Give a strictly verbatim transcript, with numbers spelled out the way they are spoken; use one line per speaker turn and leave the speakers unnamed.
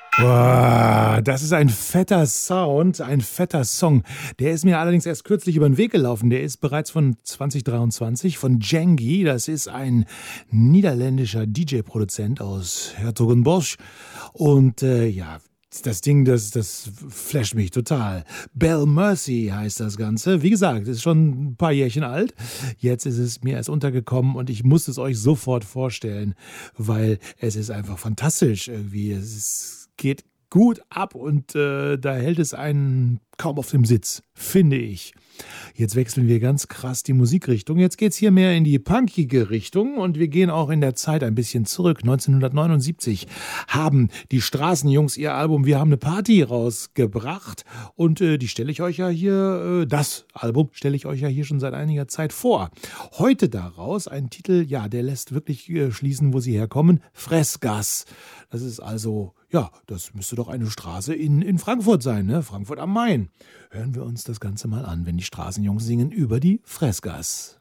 Boah, das ist ein fetter Sound, ein fetter Song. Der ist mir allerdings erst kürzlich über den Weg gelaufen. Der ist bereits von zwanzig dreiundzwanzig von Djengi. Das ist ein niederländischer D J-Produzent aus Hertogenbosch. Und äh, ja, das Ding, das, das flasht mich total. Belle Mercy heißt das Ganze. Wie gesagt, ist schon ein paar Jährchen alt. Jetzt ist es mir erst untergekommen und ich muss es euch sofort vorstellen, weil es ist einfach fantastisch irgendwie. Es ist geht gut ab und äh, da hält es einen kaum auf dem Sitz, finde ich. Jetzt wechseln wir ganz krass die Musikrichtung. Jetzt geht's hier mehr in die punkige Richtung und wir gehen auch in der Zeit ein bisschen zurück. neunzehnhundertneunundsiebzig haben die Straßenjungs ihr Album Wir haben eine Party rausgebracht und äh, die stelle ich euch ja hier, äh, das Album stelle ich euch ja hier schon seit einiger Zeit vor. Heute daraus ein Titel, ja, der lässt wirklich äh, schließen, wo sie herkommen. Fressgas. Das ist also, ja, das müsste doch eine Straße in, in Frankfurt sein, ne? Frankfurt am Main. Hören wir uns das Ganze mal an, wenn die Straßenjungs singen über die Fressgas.